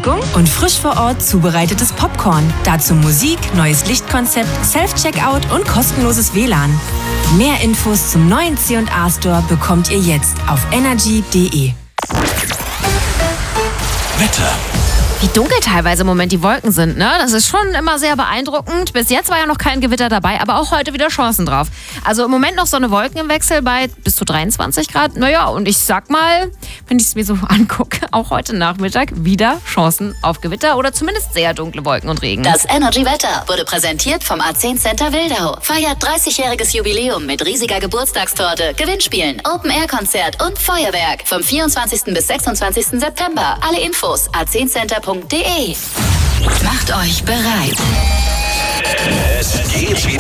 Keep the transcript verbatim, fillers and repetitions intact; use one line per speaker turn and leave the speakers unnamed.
Verpflegung und frisch vor Ort zubereitetes Popcorn. Dazu Musik, neues Lichtkonzept, Self-Checkout und kostenloses W L A N. Mehr Infos zum neuen C und A Store bekommt ihr jetzt auf energy punkt de.
Wetter.
Wie dunkel teilweise im Moment die Wolken sind, ne? Das ist schon immer sehr beeindruckend. Bis jetzt war ja noch kein Gewitter dabei, aber auch heute wieder Chancen drauf. Also im Moment noch so eine Wolken im Wechsel bei bis zu dreiundzwanzig Grad. Naja, und ich sag mal, wenn ich es mir so angucke, auch heute Nachmittag wieder Chancen auf Gewitter oder zumindest sehr dunkle Wolken und Regen.
Das Energy-Wetter wurde präsentiert vom A zehn Center Wildau. Feiert dreißigjähriges Jubiläum mit riesiger Geburtstagstorte, Gewinnspielen, Open-Air-Konzert und Feuerwerk. Vom vierundzwanzigsten bis sechsundzwanzigsten September. Alle Infos a zehn center punkt de. Macht euch bereit.
Es geht wieder